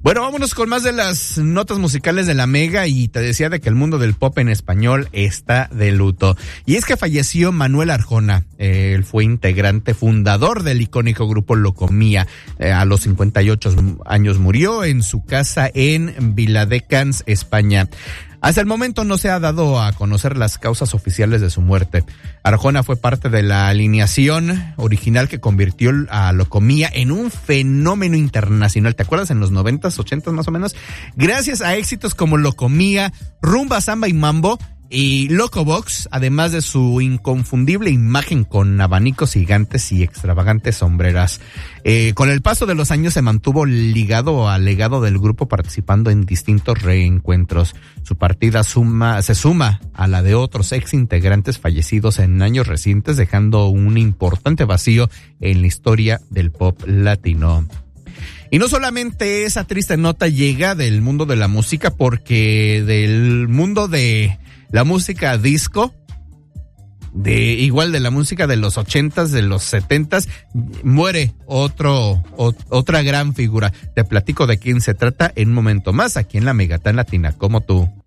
Bueno, vámonos con más de las notas musicales de la Mega, y te decía de que el mundo del pop en español está de luto. Y es que falleció Manuel Arjona. Él fue integrante fundador del icónico grupo Locomía. A los 58 años murió en su casa en Viladecans, España. Hasta el momento no se ha dado a conocer las causas oficiales de su muerte. Arjona fue parte de la alineación original que convirtió a Locomía en un fenómeno internacional. ¿Te acuerdas? En los 90s, 80s más o menos. Gracias a éxitos como Locomía, Rumba, Samba y Mambo y Locobox, además de su inconfundible imagen con abanicos gigantes y extravagantes sombreras. Con el paso de los años se mantuvo ligado al legado del grupo, participando en distintos reencuentros. Su partida se suma a la de otros ex integrantes fallecidos en años recientes, dejando un importante vacío en la historia del pop latino. Y no solamente esa triste nota llega del mundo de la música, porque del mundo de la música disco, igual de la música de los 80s, de los 70s, muere otra gran figura. Te platico de quién se trata en un momento más, aquí en la Megatán Latina, como tú.